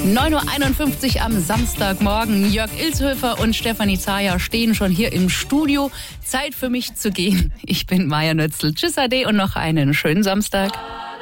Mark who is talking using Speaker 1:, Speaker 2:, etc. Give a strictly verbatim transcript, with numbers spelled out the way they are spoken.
Speaker 1: neun Uhr einundfünfzig am Samstagmorgen. Jörg Ilshöfer und Stefanie Zayer stehen schon hier im Studio. Zeit für mich zu gehen. Ich bin Maja Nötzl. Tschüss, ade und noch einen schönen Samstag.